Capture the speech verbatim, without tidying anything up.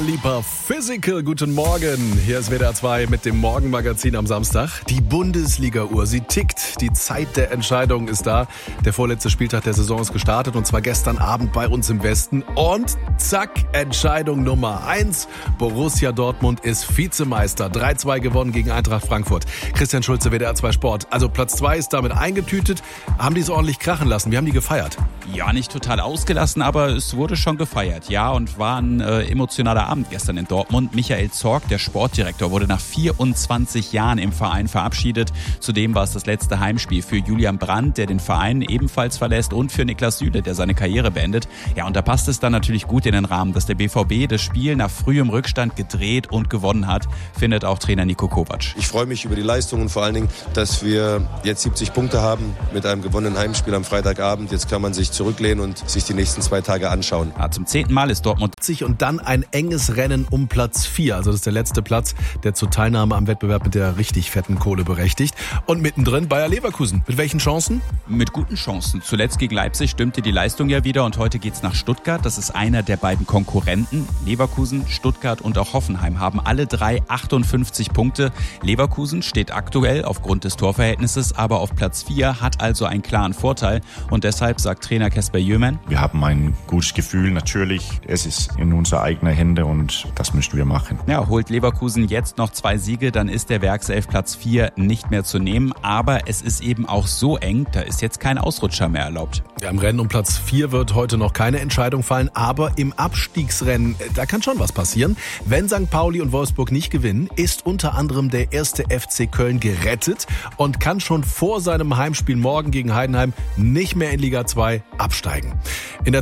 Lieber Physical, guten Morgen. Hier ist W D R zwei mit dem Morgenmagazin am Samstag. Die Bundesliga-Uhr, sie tickt. Die Zeit der Entscheidung ist da. Der vorletzte Spieltag der Saison ist gestartet und zwar gestern Abend bei uns im Westen. Und zack, Entscheidung Nummer eins. Borussia Dortmund ist Vizemeister. drei zwei gewonnen gegen Eintracht Frankfurt. Christian Schulze, W D R zwei Sport. Also Platz zwei ist damit eingetütet. Haben die es ordentlich krachen lassen? Wir haben die gefeiert. Ja, nicht total ausgelassen, aber es wurde schon gefeiert. Ja, und war ein äh, emotionaler Abend gestern in Dortmund. Michael Zorc, der Sportdirektor, wurde nach vierundzwanzig Jahren im Verein verabschiedet. Zudem war es das letzte Heimspiel für Julian Brandt, der den Verein ebenfalls verlässt, und für Niklas Süle, der seine Karriere beendet. Ja, und da passt es dann natürlich gut in den Rahmen, dass der B V B das Spiel nach frühem Rückstand gedreht und gewonnen hat, findet auch Trainer Niko Kovac. Ich freue mich über die Leistung und vor allen Dingen, dass wir jetzt siebzig Punkte haben mit einem gewonnenen Heimspiel am Freitagabend. Jetzt kann man sich zurücklehnen und sich die nächsten zwei Tage anschauen. Ja, zum zehnten Mal ist Dortmund und dann ein enges Rennen um Platz vier. Also das ist der letzte Platz, der zur Teilnahme am Wettbewerb mit der richtig fetten Kohle berechtigt. Und mittendrin Bayer Leverkusen. Mit welchen Chancen? Mit guten Chancen. Zuletzt gegen Leipzig stimmte die Leistung ja wieder und heute geht's nach Stuttgart. Das ist einer der beiden Konkurrenten. Leverkusen, Stuttgart und auch Hoffenheim haben alle drei achtundfünfzig Punkte. Leverkusen steht aktuell aufgrund des Torverhältnisses aber auf Platz vier, hat also einen klaren Vorteil. Und deshalb sagt Trainer Kasper Jömen: Wir haben ein gutes Gefühl, natürlich. Es ist in unserer eigenen Hände und das müssen wir machen. Ja, holt Leverkusen jetzt noch zwei Siege, dann ist der Werkself Platz vier nicht mehr zu nehmen. Aber es ist eben auch so eng, da ist jetzt kein Ausrutscher mehr erlaubt. Ja, im Rennen um Platz vier wird heute noch keine Entscheidung fallen, aber im Abstiegsrennen, da kann schon was passieren. Wenn Sankt Pauli und Wolfsburg nicht gewinnen, ist unter anderem der erste F C Köln gerettet und kann schon vor seinem Heimspiel morgen gegen Heidenheim nicht mehr in Liga zwei absteigen. In der